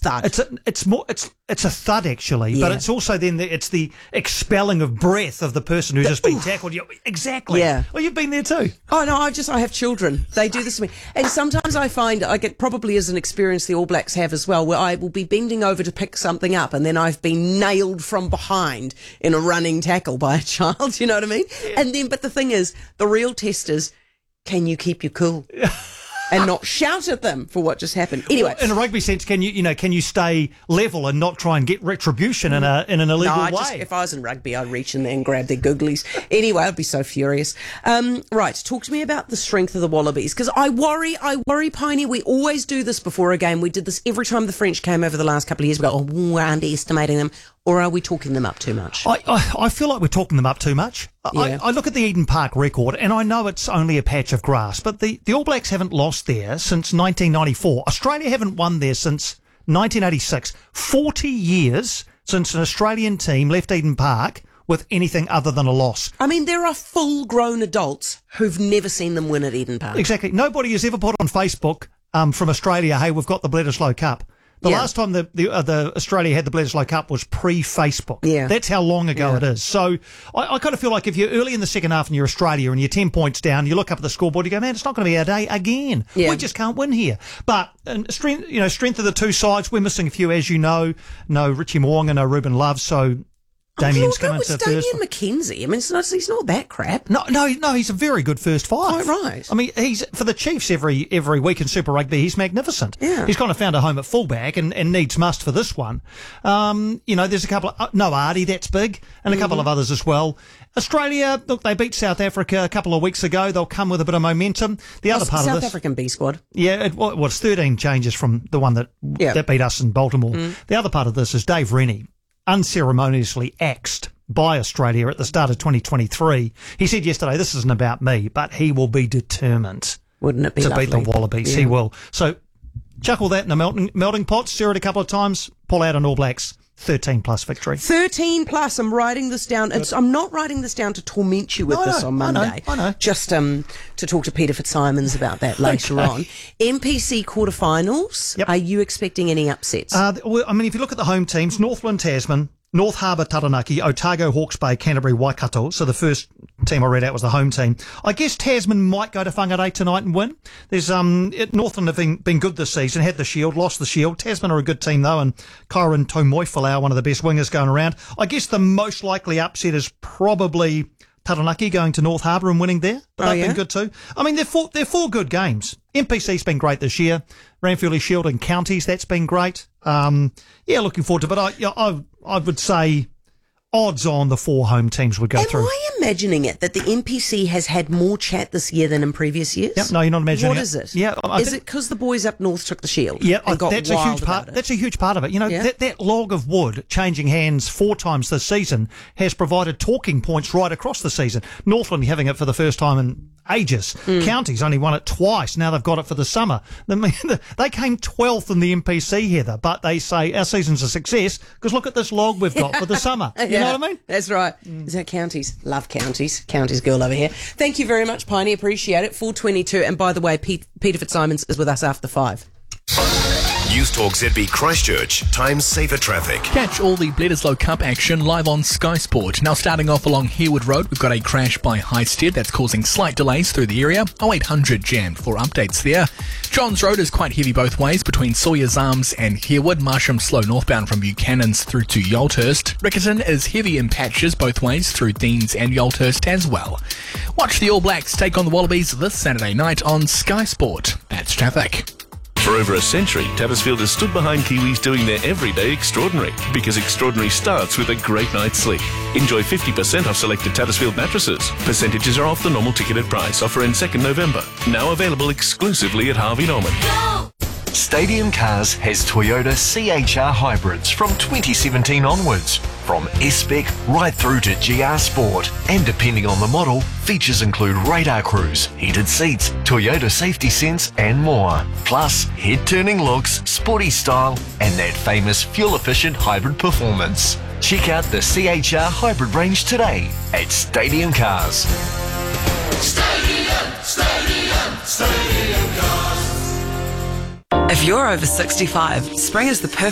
thud. It's a thud actually, Yeah. but it's also then it's the expelling of breath of the person who's just been tackled. Exactly. Yeah. Well, you've been there too. Oh no, I have children. They do this to me. And sometimes I find I get probably as an experience the All Blacks have as well, where I will be bending over to pick something up and then I've been nailed from behind in a running tackle by a child, you know what I mean? Yeah. And then, but the thing is, the real test is, can you keep your cool? And not shout at them for what just happened. Anyway, in a rugby sense, can you stay level and not try and get retribution in an illegal way? If I was in rugby, I'd reach in there and grab their googlies. Anyway, I'd be so furious. Right, talk to me about the strength of the Wallabies, because I worry, Piney. We always do this before a game. We did this every time the French came over the last couple of years. We go, we're underestimating them. Or are we talking them up too much? I feel like we're talking them up too much. Yeah. I look at the Eden Park record, and I know it's only a patch of grass, but the All Blacks haven't lost there since 1994. Australia haven't won there since 1986. 40 years since an Australian team left Eden Park with anything other than a loss. I mean, there are full-grown adults who've never seen them win at Eden Park. Exactly. Nobody has ever put on Facebook from Australia, hey, we've got the Bledisloe Cup. The last time the Australia had the Bledisloe Cup was pre-Facebook. Yeah. That's how long ago it is. So I kind of feel like if you're early in the second half and you're Australia and you're 10 points down, you look up at the scoreboard, you go, man, it's not going to be our day again. Yeah. We just can't win here. But strength of the two sides, we're missing a few, as you know. No Richie Mo'unga, no Ruben Love, so Damien's coming to first. Damien McKenzie. I mean, he's not that crap. No, he's a very good first five. Quite right. I mean, he's for the Chiefs every week in Super Rugby. He's magnificent. Yeah. He's kind of found a home at fullback and needs must for this one. There's a couple of Artie, that's big, and a couple of others as well. Australia, look, they beat South Africa a couple of weeks ago. They'll come with a bit of momentum. The other part of this, South African B squad. yeah, it's 13 changes from the one that beat us in Baltimore. The other part of this is Dave Rennie unceremoniously axed by Australia at the start of 2023. He said yesterday, this isn't about me, but he will be determined Wouldn't it be to lovely? beat the Wallabies. Yeah. He will. So chuckle that in a melting pot, stir it a couple of times, pull out an All Blacks 13-plus victory. 13 plus. I'm writing this down. I'm not writing this down to torment you with this on Monday. I know. Just to talk to Peter Fitzsimons about that later on. NPC quarterfinals. Yep. Are you expecting any upsets? If you look at the home teams, Northland, Tasman, North Harbour, Taranaki, Otago, Hawke's Bay, Canterbury, Waikato. So the first team I read out was the home team. I guess Tasman might go to Whangarei tonight and win. There's Northland have been good this season, had the shield, lost the shield. Tasman are a good team though, and Kyron Tomoifalau, one of the best wingers going around. I guess the most likely upset is probably Taranaki going to North Harbour and winning there, but they've been good too. I mean, they're four good games. NPC's been great this year. Ranfurly Shield and Counties, that's been great. Looking forward to it. But I would say odds on the four home teams would go through. Am I imagining it that the NPC has had more chat this year than in previous years? Yep, no, you're not imagining it. What is it? Yeah, is it because the boys up north took the shield? Yeah, and got that's a wild huge part. about it? That's a huge part of it. You know, that log of wood changing hands 4 times this season has provided talking points right across the season. Northland having it for the first time in ages. Counties only won it twice. Now they've got it for the summer. They came 12th in the NPC, Heather, but they say our season's a success because look at this log we've got for the summer. You know what I mean? That's right. Is that Counties? Love Counties. Counties girl over here. Thank you very much, Piney. Appreciate it. 4:22. And by the way, Peter Fitzsimons is with us after 5. News Talk ZB Christchurch. Times safer traffic. Catch all the Bledisloe Cup action live on Sky Sport. Now starting off along Harewood Road, we've got a crash by Highstead that's causing slight delays through the area. 0800 jammed for updates there. Johns Road is quite heavy both ways between Sawyer's Arms and Harewood. Marsham slow northbound from Buchanan's through to Yolthurst. Riccarton is heavy in patches both ways through Deans and Yolthurst as well. Watch the All Blacks take on the Wallabies this Saturday night on Sky Sport. That's traffic. For over a century, Tattersfield has stood behind Kiwis doing their everyday extraordinary, because extraordinary starts with a great night's sleep. Enjoy 50% off selected Tattersfield mattresses. Percentages are off the normal ticketed price. Offer ends 2nd November. Now available exclusively at Harvey Norman. Stadium Cars has Toyota CHR hybrids from 2017 onwards. From S-Spec right through to GR Sport. And depending on the model, features include radar cruise, heated seats, Toyota safety sense and more. Plus, head-turning looks, sporty style and that famous fuel-efficient hybrid performance. Check out the CHR hybrid range today at Stadium Cars. Stadium Cars. If you're over 65, spring is the perfect